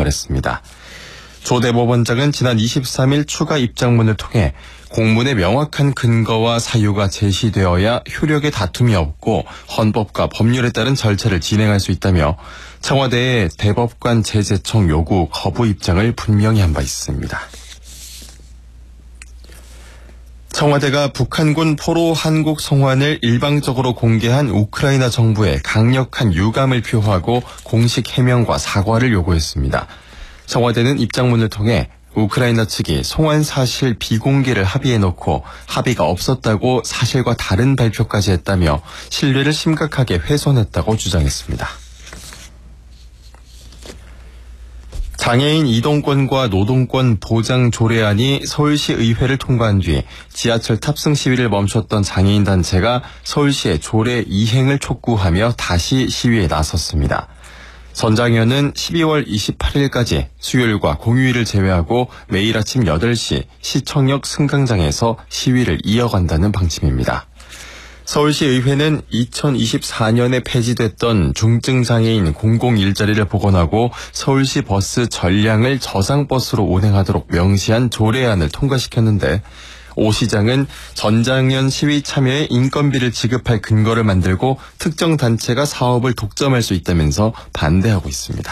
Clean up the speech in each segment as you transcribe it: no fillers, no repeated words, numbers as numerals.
말했습니다. 조 대법원장은 지난 23일 추가 입장문을 통해 공문에 명확한 근거와 사유가 제시되어야 효력의 다툼이 없고 헌법과 법률에 따른 절차를 진행할 수 있다며 청와대의 대법관 재제청 요구 거부 입장을 분명히 한 바 있습니다. 청와대가 북한군 포로 한국 송환을 일방적으로 공개한 우크라이나 정부에 강력한 유감을 표하고 공식 해명과 사과를 요구했습니다. 청와대는 입장문을 통해 우크라이나 측이 송환 사실 비공개를 합의해놓고 합의가 없었다고 사실과 다른 발표까지 했다며 신뢰를 심각하게 훼손했다고 주장했습니다. 장애인 이동권과 노동권 보장 조례안이 서울시 의회를 통과한 뒤 지하철 탑승 시위를 멈췄던 장애인 단체가 서울시의 조례 이행을 촉구하며 다시 시위에 나섰습니다. 전장현은 12월 28일까지 수요일과 공휴일을 제외하고 매일 아침 8시 시청역 승강장에서 시위를 이어간다는 방침입니다. 서울시 의회는 2024년에 폐지됐던 중증장애인 공공일자리를 복원하고 서울시 버스 전량을 저상버스로 운행하도록 명시한 조례안을 통과시켰는데 오 시장은 전장현 시위 참여에 인건비를 지급할 근거를 만들고 특정 단체가 사업을 독점할 수 있다면서 반대하고 있습니다.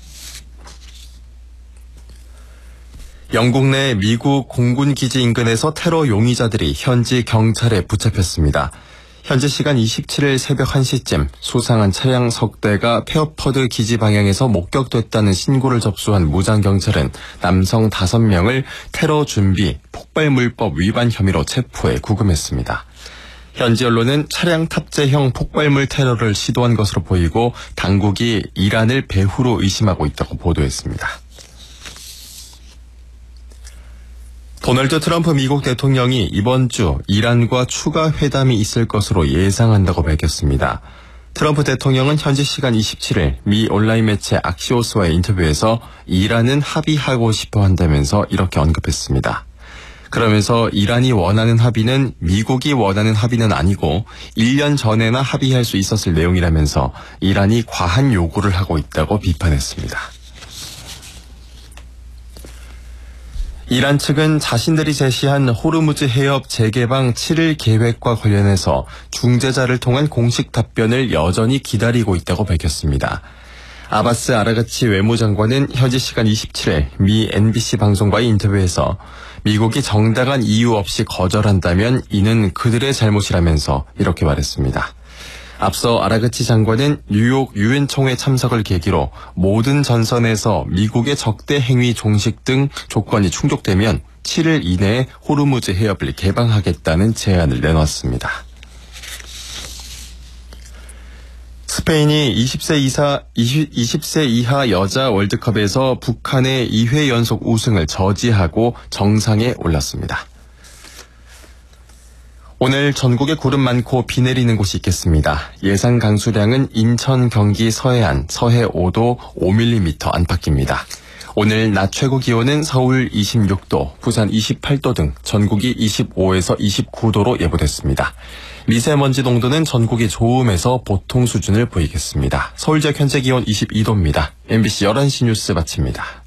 영국 내 미국 공군기지 인근에서 테러 용의자들이 현지 경찰에 붙잡혔습니다. 현지 시간 27일 새벽 1시쯤 수상한 차량 석 대가 페어퍼드 기지 방향에서 목격됐다는 신고를 접수한 무장경찰은 남성 5명을 테러 준비, 폭발물법 위반 혐의로 체포해 구금했습니다. 현지 언론은 차량 탑재형 폭발물 테러를 시도한 것으로 보이고 당국이 이란을 배후로 의심하고 있다고 보도했습니다. 도널드 트럼프 미국 대통령이 이번 주 이란과 추가 회담이 있을 것으로 예상한다고 밝혔습니다. 트럼프 대통령은 현지 시간 27일 미 온라인 매체 악시오스와의 인터뷰에서 이란은 합의하고 싶어 한다면서 이렇게 언급했습니다. 그러면서 이란이 원하는 합의는 미국이 원하는 합의는 아니고 1년 전에나 합의할 수 있었을 내용이라면서 이란이 과한 요구를 하고 있다고 비판했습니다. 이란 측은 자신들이 제시한 호르무즈 해협 재개방 7일 계획과 관련해서 중재자를 통한 공식 답변을 여전히 기다리고 있다고 밝혔습니다. 아바스 아라가치 외무장관은 현지 시간 27일 미 NBC 방송과의 인터뷰에서 미국이 정당한 이유 없이 거절한다면 이는 그들의 잘못이라면서 이렇게 말했습니다. 앞서 아라가치 장관은 뉴욕 유엔 총회 참석을 계기로 모든 전선에서 미국의 적대 행위 종식 등 조건이 충족되면 7일 이내에 호르무즈 해협을 개방하겠다는 제안을 내놨습니다. 스페인이 20세 이하 여자 월드컵에서 북한의 2회 연속 우승을 저지하고 정상에 올랐습니다. 오늘 전국에 구름 많고 비 내리는 곳이 있겠습니다. 예상 강수량은 인천, 경기, 서해안, 서해 5도 5mm 안팎입니다. 오늘 낮 최고 기온은 서울 26도, 부산 28도 등 전국이 25에서 29도로 예보됐습니다. 미세먼지 농도는 전국이 좋음에서 보통 수준을 보이겠습니다. 서울 지역 현재 기온 22도입니다. MBC 11시 뉴스 마칩니다.